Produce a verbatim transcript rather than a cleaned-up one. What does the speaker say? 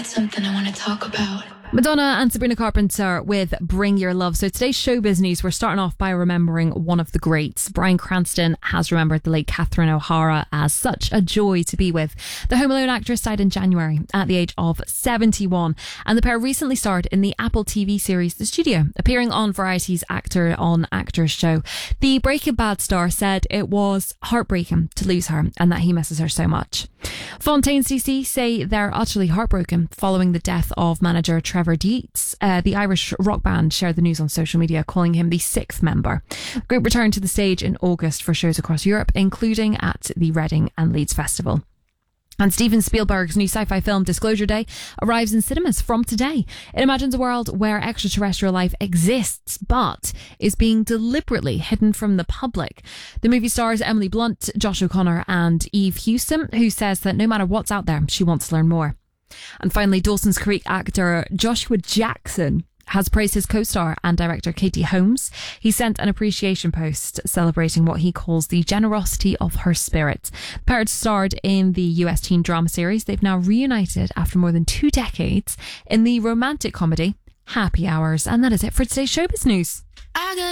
something I want to talk about. Madonna and Sabrina Carpenter with Bring Your Love. So today's showbiz news, we're starting off by remembering one of the greats. Bryan Cranston has remembered the late Catherine O'Hara as such a joy to be with. The Home Alone actress died in January at the age of seventy-one, and the pair recently starred in the Apple T V series The Studio, appearing on Variety's Actor on Actors show. The Breaking Bad star said it was heartbreaking to lose her and that he misses her so much. Fontaines D C say they're utterly heartbroken following the death of manager Trevor Dietz. Uh, the Irish rock band shared the news on social media, calling him the sixth member. The group returned to the stage in August for shows across Europe, including at the Reading and Leeds Festival. And Steven Spielberg's new sci-fi film Disclosure Day arrives in cinemas from today. It imagines a world where extraterrestrial life exists, but is being deliberately hidden from the public. The movie stars Emily Blunt, Josh O'Connor and Eve Hewson, who says that no matter what's out there, she wants to learn more. And finally, Dawson's Creek actor Joshua Jackson has praised his co-star and director Katie Holmes. He sent an appreciation post celebrating what he calls the generosity of her spirit. The pair starred in the U S teen drama series. They've now reunited after more than two decades in the romantic comedy Happy Hours. And that is it for today's showbiz news.